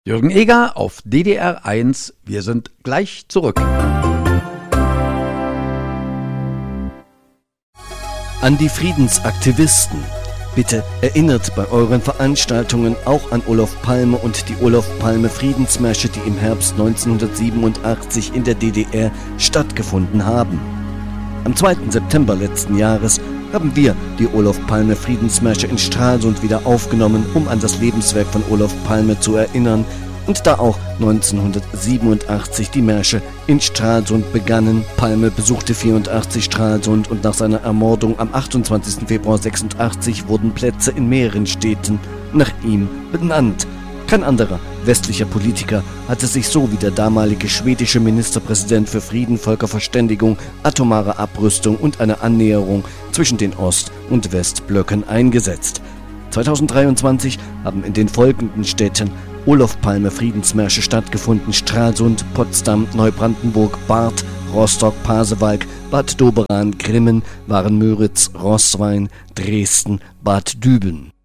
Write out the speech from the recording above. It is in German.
Jürgen Eger auf DDR 1. Wir sind gleich zurück. An die Friedensaktivisten. Bitte erinnert bei euren Veranstaltungen auch an Olof Palme und die Olof Palme Friedensmärsche, die im Herbst 1987 in der DDR stattgefunden haben. Am 2. September letzten Jahres haben wir die Olof Palme Friedensmärsche in Stralsund wieder aufgenommen, um an das Lebenswerk von Olof Palme zu erinnern. Und da auch 1987 die Märsche in Stralsund begannen, Palme besuchte 1984 Stralsund und nach seiner Ermordung am 28. Februar 1986 wurden Plätze in mehreren Städten nach ihm benannt. Kein anderer westlicher Politiker hatte sich so wie der damalige schwedische Ministerpräsident für Frieden, Völkerverständigung, atomare Abrüstung und eine Annäherung zwischen den Ost- und Westblöcken eingesetzt. 2023 haben in den folgenden Städten Olof Palme Friedensmärsche stattgefunden: Stralsund, Potsdam, Neubrandenburg, Barth, Rostock, Pasewalk, Bad Doberan, Grimmen, Waren-Müritz, Roßwein, Dresden, Bad Düben.